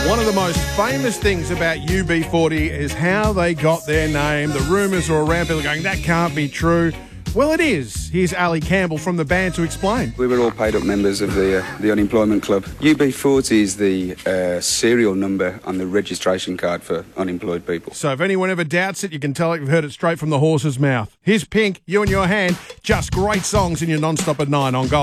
One of the most famous things about UB40 is how they got their name. The rumours are around, people going, that can't be true. Well, it is. Here's Ali Campbell from the band to explain. We were all paid up members of the unemployment club. UB40 is the serial number on the registration card for unemployed people. So if anyone ever doubts it, you can tell it you've heard it straight from the horse's mouth. Here's Pink, You and Your Hand, just great songs in your non-stop at 9 on Gold.